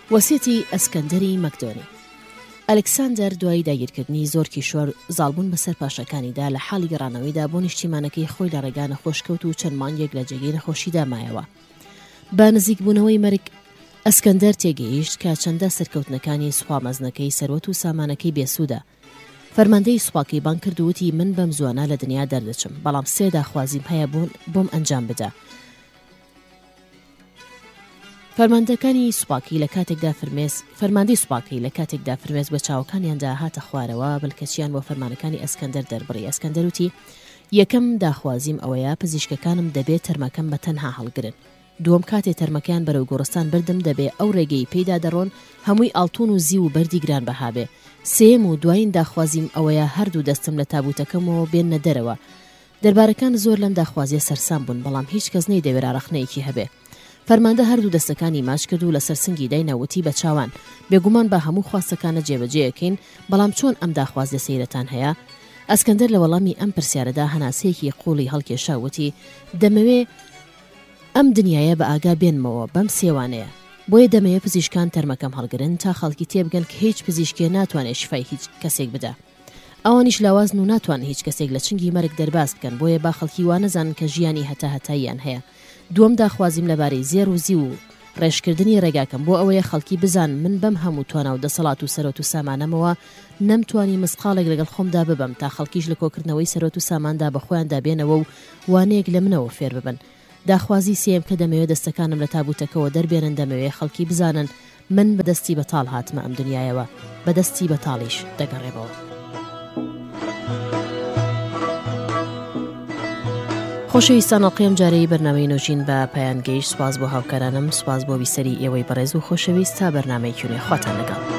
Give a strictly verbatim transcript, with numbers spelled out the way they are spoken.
وەسیەتی ئەسکەندەری مەکدۆنی. ئەلێکساندەر دوای داگیرکردنی زۆر کیشۆر زاڵبوون بەسەر پاشەکانیدا لە حاڵی گەڕانەوەیدا بۆ نیشتیمانەکەی خۆی لە ڕێگا نەخۆشکەوت و چەند مانگێک لە جێگەی نەخۆشیدا مایەوە. با نزیکبوونەوەی مەرگ ئەسکەندەر تێگەیشت کە چەندە سەرکەوتنەکانی سوپا مەزنەکەی سەروەت و سامانەکەی بێسوودە. فەرماندەی سوپاکەی بان کرد و وتی من بەم زوانە لە دنیا دەردەچم، بەڵام سێ داخوازیم هەیە بوون بۆم ئەنجام بدە. فەرماندەکانی سوپاکی لە کاتێکدا فرمێس فەرماندەی سوپاکی لە کاتێکدا فرمێس بە چاوەکانیاندا هاتە خوارەوە بلکەچیان بۆ فەرمانەکانی ئەسکەندەر دەربڕی. ئەسکەندەر وتی یەکەم داخوازیم ئەوەیە پزیشکەکانم دەبێت تەرمەکەم بە تەنها هەڵگرن. دووەم کاتێ تەرمەکەیان بەرەو گۆڕستان بردم دەبێ ئەو ڕێگەی پێیدا دەڕۆن هەمووی ئاڵتون و زی و بەردی گران بەهابێ. سێم و دوایین داخوازیم ئەوەیە هەردوو دەستم لە تابوتەکەمەوە بێنە دەرەوە. دەربارەکان زۆر لەم داخوازیە سەرسام بوون، بەڵام هیچ کەس نەیدەوێت ئاڕەخنەیەکی هەبێ. فەرماندە هەردوو دەستەکانی ماچ کرد و لەسەر سنگی داینەوتی بە چاوان بێگومان بە هەموو خواستەکانە جێبەجێەکەین، بەڵام چۆن ئەم داخوازیە سەیرەتان هەیە؟ ئەسکەندەر لە وەڵامی ئەم پرسیارەدا هەناسەیەکی قوڵی هەڵکێشاوتی دەمەوێ ئەم دنیاە بە ئاگا بێنمەوە بەم سێوانەیە، بۆیە دەمەوێت پزیشکان تەرمەکەم هەڵگرن تا خەڵکی تێبگەن کە هیچ پزیشکێ ناتوانێت شیفای هیچ کەسێک بدە. ئەوانیش لاوازن و ناتوانێت هیچ کەسێک لە چنگی مەرگ دەرباز بکەن، بۆیە با خەڵکی وانەزانن کە ژیانی هەتا هەتاییان هەیە. دووەم داخوازیم لەبارەی زێر و زی و ڕێژکردنی ڕێگاکەم بۆ ئەوەیە خەڵکی بزان من بەم هەموو توانە و دەسەڵات و سەرۆت و سامانەمەوە نەمتوانی مسقالێک لەگەڵ خۆمدا ببەم تا خەڵکیش لە کۆکردنەوەی سەرۆت و ساماندا بە خۆیان دابێنەوە و وانەیەک لە منەوە فێر ببن. داخوازی سێم کە دەمەوێت دەستەکانم لە تابوتەکەەوە دەربێنن، دەمەوێت خەڵکی بزانن من بەدەستی بەتاڵ هاتمە ئەم دنیایەوە، بەدەستی بەتاڵیش دەگەڕێبەوە. خۆشەویستان، ئەڵقەیەم جارەی بەرنامەی نوۆژین بە پایان گەیشت. سوپاس بۆ هاوکارانم، سوپاس بۆ بیسەری ئێوەی بەڕێز و خۆشەویست. تا بەرنامەی کوێنێ خواتان لەگەڵ.